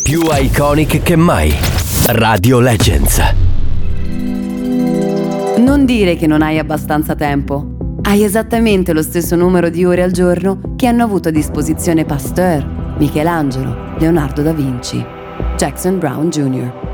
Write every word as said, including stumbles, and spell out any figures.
Più iconic che mai. Radio Legends. Non dire che non hai abbastanza tempo. Hai esattamente lo stesso numero di ore al giorno che hanno avuto a disposizione Pasteur, Michelangelo, Leonardo da Vinci, Jackson Brown junior